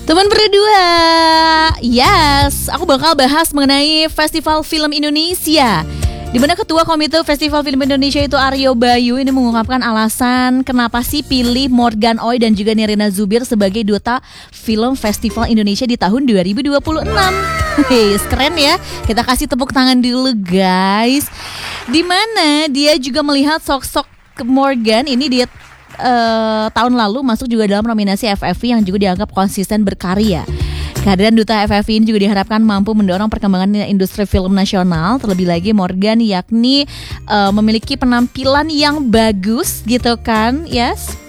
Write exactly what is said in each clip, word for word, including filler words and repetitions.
Teman berdua, yes, aku bakal bahas mengenai Festival Film Indonesia, di mana Ketua Komite Festival Film Indonesia itu Aryo Bayu ini mengungkapkan alasan kenapa sih pilih Morgan Oey dan juga Nirina Zubir sebagai duta film Festival Indonesia di tahun dua ribu dua puluh enam. Hei, keren ya. Kita kasih tepuk tangan dulu guys. Di mana dia juga melihat sosok Morgan ini dia Uh, tahun lalu masuk juga dalam nominasi F F I yang juga dianggap konsisten berkarya. Kehadiran Duta F F I ini juga diharapkan mampu mendorong perkembangan industri film nasional. Terlebih lagi Morgan yakni uh, memiliki penampilan yang bagus gitu kan, yes.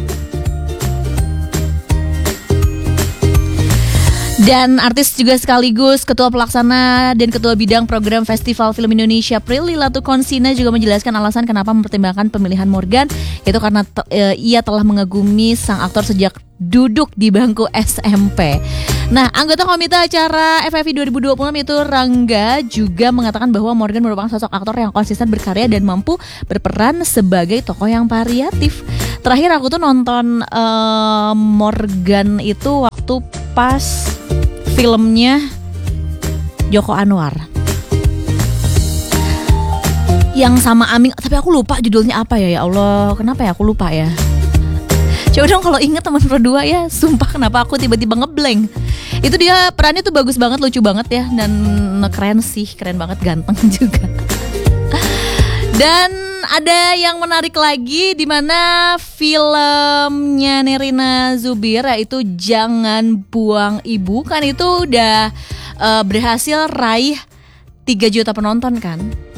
Dan artis juga sekaligus Ketua Pelaksana dan Ketua Bidang Program Festival Film Indonesia Prilly Latukonsina juga menjelaskan alasan kenapa mempertimbangkan pemilihan Morgan, yaitu karena te- e, ia telah mengagumi sang aktor sejak duduk di bangku S M P. Nah, anggota komite acara F F I dua ribu dua puluh enam itu Rangga juga mengatakan bahwa Morgan merupakan sosok aktor yang konsisten berkarya dan mampu berperan sebagai tokoh yang variatif. Terakhir aku tuh nonton uh, Morgan itu waktu pas filmnya Joko Anwar yang sama Aming, tapi aku lupa judulnya apa ya. Ya Allah, kenapa ya aku lupa ya? Coba dong kalau inget teman berdua ya. Sumpah kenapa aku tiba-tiba ngeblank. Itu dia perannya tuh bagus banget, lucu banget ya. Dan keren sih, keren banget, ganteng juga. Dan ada yang menarik lagi di mana filmnya Nirina Zubir yaitu Jangan Buang Ibu kan itu udah uh, berhasil raih tiga juta penonton kan.